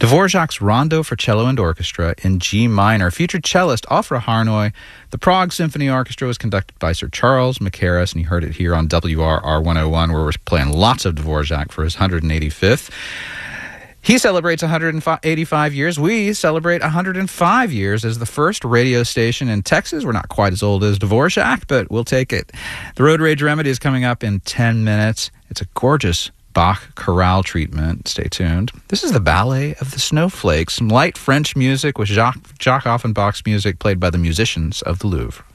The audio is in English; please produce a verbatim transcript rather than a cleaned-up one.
Dvorak's Rondo for Cello and Orchestra in G minor featured cellist Ofra Harnoy. The Prague Symphony Orchestra was conducted by Sir Charles Mackerras, and you heard it here on W R R one oh one, where we're playing lots of Dvorak for his one hundred eighty-fifth. He celebrates one hundred eighty-five years. We celebrate one hundred five years as the first radio station in Texas. We're not quite as old as Dvorak, but we'll take it. The Road Rage Remedy is coming up in ten minutes. It's a gorgeous Bach chorale treatment. Stay tuned. This is the Ballet of the Snowflakes, some light French music with Jacques, Jacques Offenbach's music played by the musicians of the Louvre.